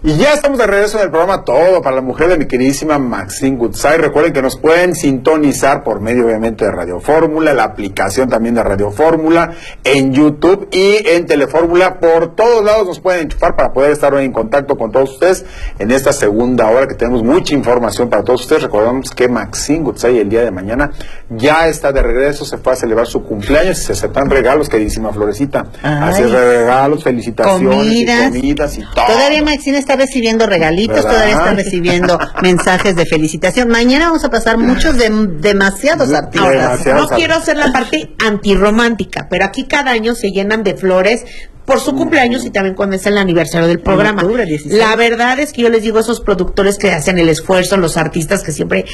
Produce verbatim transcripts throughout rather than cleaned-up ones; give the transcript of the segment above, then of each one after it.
Y ya estamos de regreso en el programa Todo para la Mujer de mi queridísima Maxine Goodside. Recuerden que nos pueden sintonizar por medio obviamente de Radio Fórmula, la aplicación también de Radio Fórmula, en YouTube y en Telefórmula. Por todos lados nos pueden enchufar para poder estar hoy en contacto con todos ustedes en esta segunda hora que tenemos mucha información para todos ustedes. Recordamos que Maxine Goodside el día de mañana ya está de regreso, se fue a celebrar su cumpleaños y se aceptan regalos, queridísima Florecita. Ay, así regalos, felicitaciones, comidas, y comidas y todo. Todavía Maxine está recibiendo regalitos, ¿verdad? Todavía está recibiendo mensajes de felicitación. Mañana vamos a pasar muchos de demasiados artistas. Demasiados no quiero hacer la parte antirromántica, pero aquí cada año se llenan de flores por su cumpleaños y también cuando es el aniversario del programa. La verdad es que yo les digo a esos productores que hacen el esfuerzo, los artistas que siempre...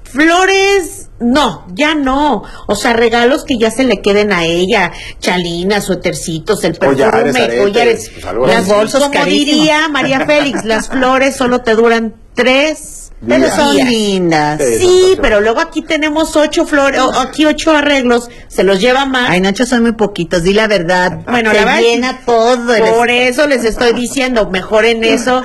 Flores, no, ya no. O sea, regalos que ya se le queden a ella. Chalinas, suétercitos, el perfume, collares, collares pues las bolsas, como carísimo. Diría María Félix, las flores solo te duran tres... Pero son lindas. Sí, sí, pero luego aquí tenemos ocho flores, o, aquí ocho arreglos, se los lleva más. Ay, Nacho, son muy poquitos, di la verdad. Bueno, se la verdad, llena todo. Por eso les estoy diciendo, mejoren eso,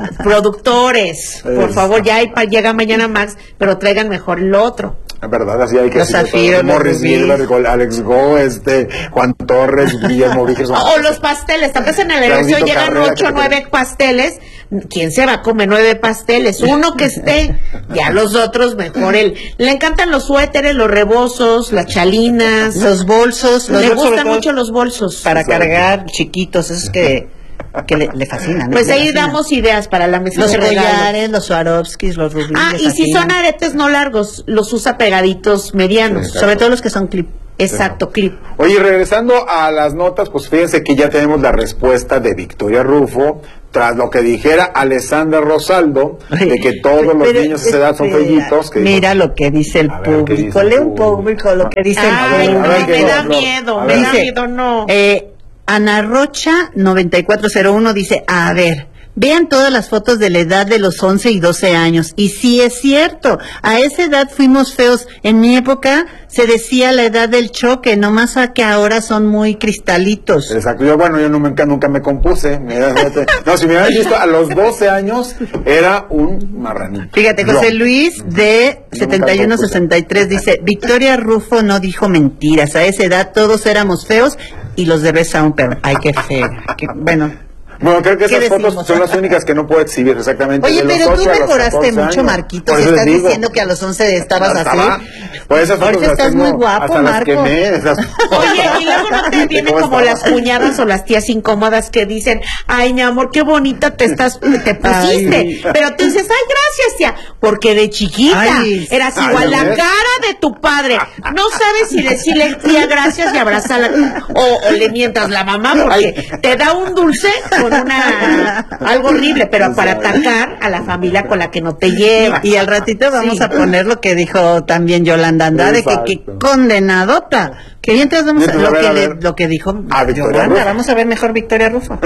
productores. Por favor, ya hay, llega mañana Max, pero traigan mejor lo otro. Es verdad, así hay que los zafiros, Morris Miller, Alex Go, este, Juan Torres, Guillermo Víquez. O los pasteles, tal vez en el negocio llegan ocho o nueve pasteles. ¿Quién se va a comer nueve pasteles? Uno que esté, ya los otros mejor él. Le encantan los suéteres, los rebozos, las chalinas, los bolsos. Le gustan mucho los bolsos. Para sí, cargar chiquitos, esos que... que le, le fascinan. Pues le ahí fascinan. Damos ideas para la mesa los de regalos. Collares, los Swarovskis, los rubíes. Ah, y si son aretes no largos, los usa pegaditos medianos, sí, sobre todo los que son clip. Exacto, clip. Oye, regresando a las notas, pues fíjense que ya tenemos la respuesta de Victoria Rufo, tras lo que dijera Alessandra Rosaldo, de que todos los pero, niños de esa edad son fellitos. Mira dijo, lo que dice el público, lee un público lo que dice Ay, el público. Ay, me da miedo, me da miedo, no. Eh, Ana Rocha noventa y cuatro cero uno dice, a ver, vean todas las fotos de la edad de los once y doce años. Y sí es cierto, a esa edad fuimos feos. En mi época se decía la edad del choque, nomás a que ahora son muy cristalitos. Exacto, yo bueno, yo nunca, nunca me compuse. Mira, fíjate. No, si me hubieran visto a los doce años, era un marranito. Fíjate, José yo. Luis de setenta y uno sesenta y tres dice, Victoria Rufo no dijo mentiras, a esa edad todos éramos feos y los de Besa un perro. Ay, qué feo. Qué, bueno. Bueno, creo que esas fotos son las únicas que no puedo exhibir exactamente. Oye, pero tú mejoraste mucho, Marquito, si estás digo, diciendo que a los once estabas estaba, así. Pues esas fotos ahorita estás muy guapo, Marco. Quemé, esas... Oye, y luego no te vienen como las cuñadas o las tías incómodas que dicen, ay, mi amor, qué bonita te estás, te pusiste. Ay. Pero tú dices, ay, gracias, tía, porque de chiquita ay, eras ay, igual la cara de tu padre. No sabes si decirle, tía, gracias y abrazarla. O, o le mientas la mamá porque ay. te da un dulce con una algo horrible, pero para atacar a la familia con la que no te llevas. Y, y al ratito vamos sí. a poner lo que dijo también Yolanda Andrade, que, que condenadota. Que mientras vamos a, lo, que le, lo que dijo a Yolanda, vamos a ver mejor Victoria Rufo.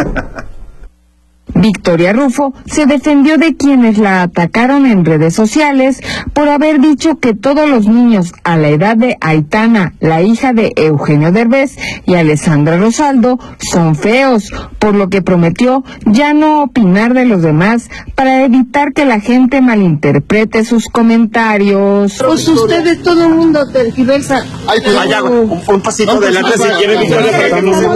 Victoria Rufo se defendió de quienes la atacaron en redes sociales por haber dicho que todos los niños a la edad de Aitana, la hija de Eugenio Derbez, y Alessandra Rosaldo son feos, por lo que prometió ya no opinar de los demás para evitar que la gente malinterprete sus comentarios. Pues ustedes, todo el mundo tergiversa. Ay, pues vaya, un, un pasito no, adelante si quiere, Victoria, para que no se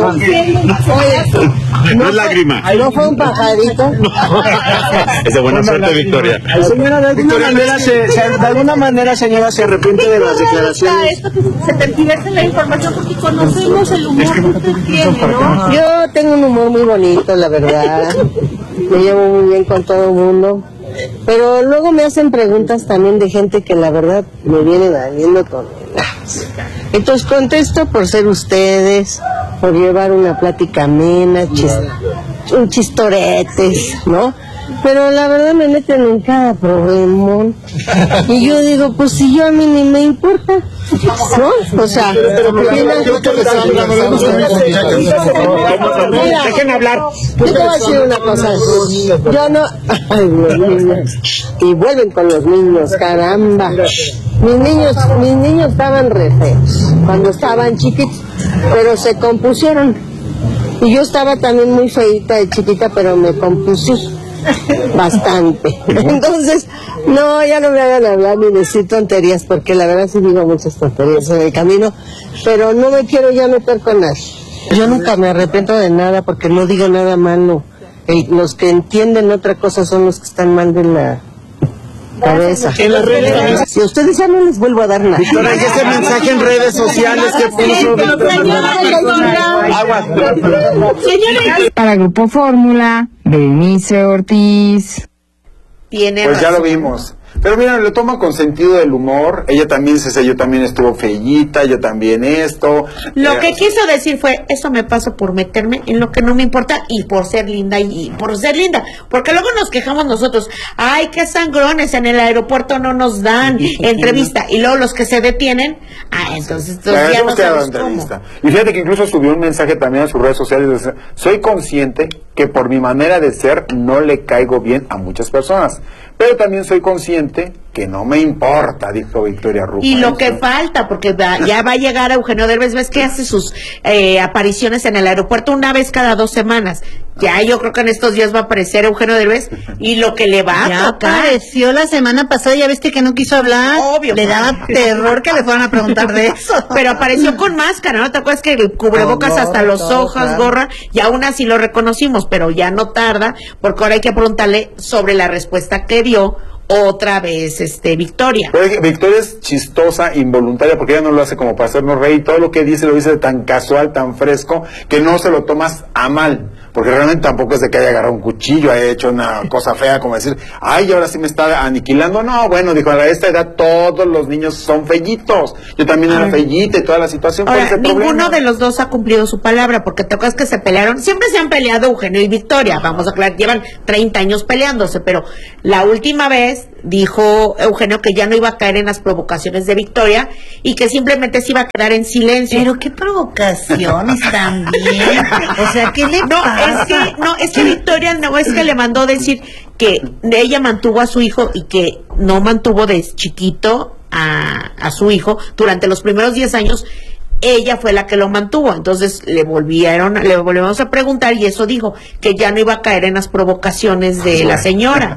no es lágrima. No fue un pajarito. Es de buena suerte, Victoria. Señora, de alguna manera, se, se, de alguna manera, señora, se arrepiente de las declaraciones. Esto que se tergiversa la información porque conocemos el humor que usted tiene, ¿no? Yo tengo un humor muy bonito, la verdad. Me llevo muy bien con todo el mundo. Pero luego me hacen preguntas también de gente que la verdad me viene dañando toneladas. Entonces contesto por ser ustedes, por llevar una plática amena, chis, un chistoretes, ¿no? Pero la verdad me meten en cada problemón. Y yo digo, pues si yo a mí ni me importa, ¿no? O sea, dejen hablar. Yo te voy a decir una cosa. Yo no... Ay, los niños. Y vuelven con los niños, caramba. Mis niños, mis niños estaban re feos cuando estaban chiquitos, pero se compusieron. Y yo estaba también muy feita de chiquita, pero me compusí. bastante. Entonces, no, ya no me hagan hablar ni decir tonterías, porque la verdad sí digo muchas tonterías en el camino, pero no me quiero ya meter con nadie. Yo nunca me arrepiento de nada porque no digo nada malo. El, los que entienden otra cosa son los que están mal de la cabeza. En las redes, si a ustedes ya no les vuelvo a dar nada. Victoria, y ese mensaje en redes sociales que puso Aguas. Para Grupo Fórmula, Berenice Ortiz. Tiene Pues ya razón. lo vimos. Pero mira, lo toma con sentido del humor. Ella también se dice, yo también estuvo fellita, yo también esto. Lo Eh, que quiso decir fue, eso me pasó por meterme en lo que no me importa y por ser linda y, y por ser linda. Porque luego nos quejamos nosotros, ay, qué sangrones, en el aeropuerto no nos dan entrevista. Y luego los que se detienen, ah, entonces, entonces Ya ya hemos no quedado sabemos cómo. entrevista. Y fíjate que incluso subió un mensaje también a sus redes sociales. Dice, soy consciente que por mi manera de ser no le caigo bien a muchas personas, pero también soy consciente que no me importa, dijo Victoria Rufo. Y lo que falta, porque va- ya va a llegar a Eugenio Derbez, ves que hace sus eh, apariciones en el aeropuerto una vez cada dos semanas. Ya yo creo que en estos días va a aparecer Eugenio Derbez y lo que le va a Ya tocar. apareció la semana pasada, ya viste que no quiso hablar. Obvio. Le daba terror que le fueran a preguntar de eso. Pero apareció con máscara, ¿no? ¿Te acuerdas que el cubrebocas Con gorra, hasta los todo, ojos, claro. gorra? Y aún así lo reconocimos, pero ya no tarda, porque ahora hay que preguntarle sobre la respuesta que dio otra vez este Victoria. Pero es que Victoria es chistosa, involuntaria, porque ella no lo hace como para hacernos reír. Todo lo que dice lo dice tan casual, tan fresco, que no se lo tomas a mal. Porque realmente tampoco es de que haya agarrado un cuchillo, haya hecho una cosa fea como decir, ay, ahora sí me está aniquilando. No, bueno, dijo, a esta edad todos los niños son fellitos. Yo también era fellita y toda la situación. ¿Cuál Ahora, es el ninguno problema? de los dos ha cumplido su palabra, porque te acuerdas que se pelearon, siempre se han peleado Eugenio y Victoria, vamos a aclarar, llevan treinta años peleándose, pero la última vez dijo Eugenio que ya no iba a caer en las provocaciones de Victoria y que simplemente se iba a quedar en silencio. Pero qué provocaciones también. O sea, ¿qué le No, pasa? es que, no, es que Victoria no, es que le mandó decir que ella mantuvo a su hijo y que no mantuvo de chiquito a, a su hijo durante los primeros diez años. Ella fue la que lo mantuvo, entonces le volvieron, le volvimos a preguntar y eso dijo, que ya no iba a caer en las provocaciones de la señora.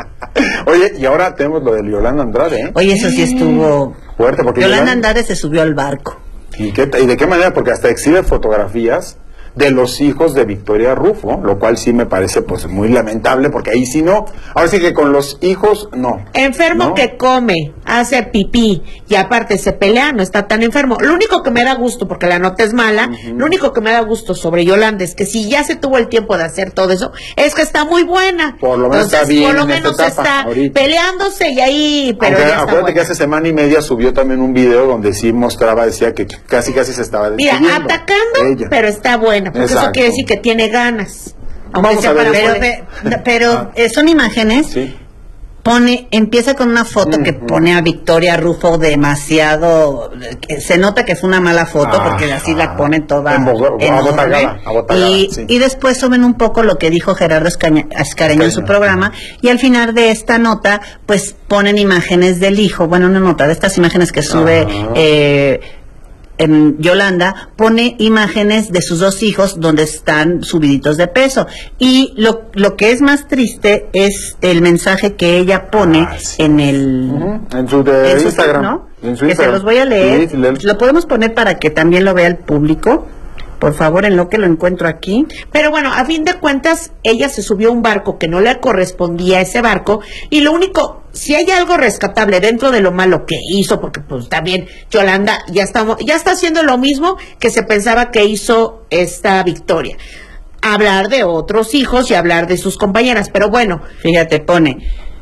Oye, y ahora tenemos lo de Yolanda Andrade, ¿eh? Oye, eso sí estuvo Fuerte, porque Yolanda Andrade se subió al barco. ¿Y, qué, ¿Y de qué manera? Porque hasta exhibe fotografías de los hijos de Victoria Rufo, lo cual sí me parece pues muy lamentable, porque ahí sí no. Ahora sí que con los hijos no. Enfermo ¿no? que come, hace pipí y aparte se pelea, no está tan enfermo. Lo único que me da gusto, porque la nota es mala, uh-huh. Lo único que me da gusto sobre Yolanda es que si ya se tuvo el tiempo de hacer todo eso, es que está muy buena. Por lo menos Entonces, está bien por lo en menos esta etapa, está ahorita. Peleándose y ahí, pero Aunque, ya está acuérdate buena. que hace semana y media subió también un video donde sí mostraba, decía que casi casi se estaba Mira, despidiendo. atacando, ella. pero está buena, porque Exacto. eso quiere decir que tiene ganas. Aunque Vamos sea a ver para eso. Pero, poder- pe- pero Ah. eh, son imágenes. Sí. Pone, empieza con una foto Mm, que mm. pone a Victoria Rufo demasiado, que se nota que fue una mala foto Ah, porque así la pone toda embogo- enorme. abotagada, abotagada, y, sí. y después suben un poco lo que dijo Gerardo Escaña- Ascareño en su Escaña. programa y al final de esta nota pues ponen imágenes del hijo, bueno, una nota de estas imágenes que sube Ajá. eh, en Yolanda, pone imágenes de sus dos hijos donde están subiditos de peso. Y lo, lo que es más triste es el mensaje que ella pone Ah, sí. en el... Ujú, en su de en su- Instagram. ¿no? En su Que se Instagram. los voy a leer. Sí, léelo. Lo podemos poner para que también lo vea el público. Por favor, en lo que lo encuentro aquí. Pero bueno, a fin de cuentas, ella se subió a un barco que no le correspondía a ese barco, y lo único, si hay algo rescatable dentro de lo malo que hizo, porque pues también Yolanda ya estamos, ya está haciendo lo mismo que se pensaba que hizo esta Victoria. Hablar de otros hijos y hablar de sus compañeras, pero bueno, Fíjate, pone,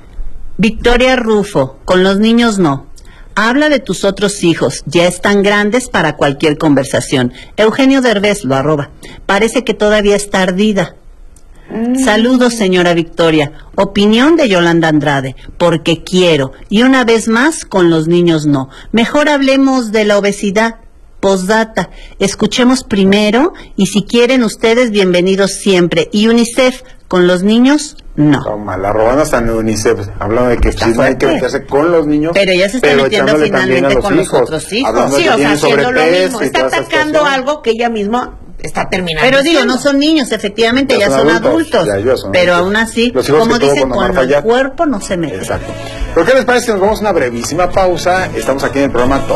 Victoria Rufo, con los niños no. Habla de tus otros hijos, ya están grandes para cualquier conversación. Eugenio Derbez lo arroba. Parece que todavía está ardida. Saludos, señora Victoria. Opinión de Yolanda Andrade, porque quiero. Y una vez más, con los niños no. Mejor hablemos de la obesidad. Postdata. Escuchemos primero y si quieren ustedes, bienvenidos siempre. Y UNICEF, con los niños, no. Toma, la roban hasta en UNICEF, hablando de que Está sí, no hay que fuerte. meterse con los niños, Pero ella se está pero metiendo echándole también finalmente a los con los hijos, otros hijos. hablando de sí, que o sea, tienen haciendo lo sobrepeso mismo, y está todas esas atacando cosas. algo que ella misma está terminando. Pero digo, no son niños, efectivamente, ya, ya son, son adultos, adultos ya, son pero adultos. Aún así, como dicen, con el cuerpo no se mete. Exacto. ¿Pero qué les parece si nos vamos a una brevísima pausa? Estamos aquí en el programa Todo